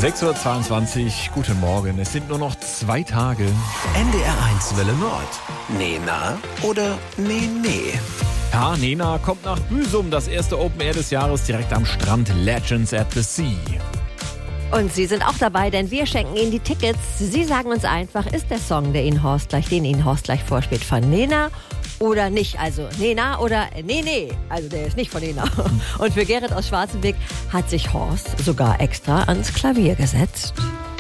6:22 Uhr, guten Morgen. Es sind nur noch 2 Tage. NDR1 Welle Nord. Nee, na oder nee, nee. Ja, Nena kommt nach Büsum, das erste Open Air des Jahres direkt am Strand, Legends at the Sea. Und Sie sind auch dabei, denn wir schenken Ihnen die Tickets. Sie sagen uns einfach, ist der Song, den Ihnen Horst gleich vorspielt, von Nena oder nicht? Also Nena oder nee, also der ist nicht von Nena. Und für Gerrit aus Schwarzenberg hat sich Horst sogar extra ans Klavier gesetzt.